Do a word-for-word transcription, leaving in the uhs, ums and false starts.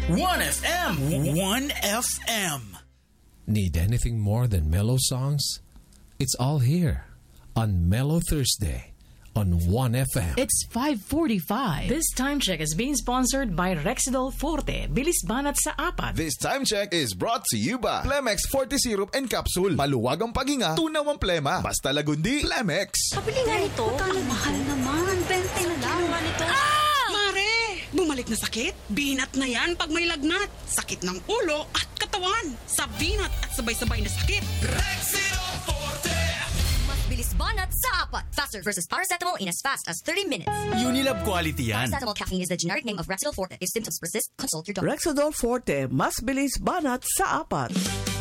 one F M. one F M. Need anything more than mellow songs? It's all here on Mellow Thursday on one F M. It's five forty-five. This time check is being sponsored by Rexidol Forte. Bilis banat sa apat. This time check is brought to you by Plemex Forte Syrup and Capsule. Maluwag ang paghinga, tunaw ang plema. Basta lagundi, Plemex. Kapili nga nito. Kala mahal naman. Bente na lang. Nga nito. Ah! Mare! Bumalik na sakit? Binat na yan pag may lagnat. Sakit ng ulo at katawan. Sa binat at sabay-sabay na sakit. Rexidol Forte! Bilis banat sa apat. Faster versus paracetamol in as fast as thirty minutes. Unilab quality yan. Paracetamol caffeine is the generic name of Rexidol Forte. If symptoms persist, consult your doctor. Rexidol Forte, mas bilis banat sa apat.